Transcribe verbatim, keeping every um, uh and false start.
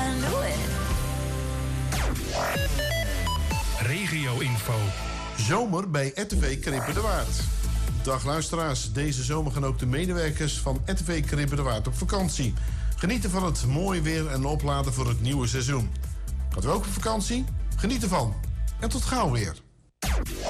knew it. Regio-info. Zomer bij R T V Krippen de Waard. Dag luisteraars, deze zomer gaan ook de medewerkers van R T V Krippen de Waard op vakantie. Genieten van het mooie weer en opladen voor het nieuwe seizoen. Gaat u ook op vakantie? Geniet ervan. En tot gauw weer.